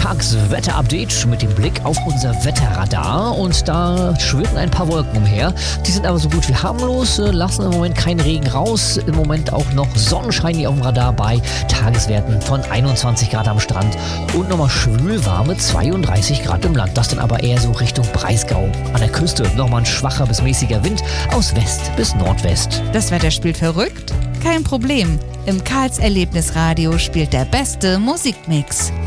Tagswetter-Update mit dem Blick auf unser Wetterradar. Und da schwirren ein paar Wolken umher. Die sind aber so gut wie harmlos, lassen im Moment keinen Regen raus. Im Moment auch noch Sonnenschein hier auf dem Radar bei Tageswerten von 21 Grad am Strand und nochmal schwülwarme 32 Grad im Land. Das dann aber eher so Richtung Breisgau. An der Küste nochmal ein schwacher bis mäßiger Wind aus West bis Nordwest. Das Wetter spielt verrückt? Kein Problem. Im Karls Erlebnisradio spielt der beste Musikmix.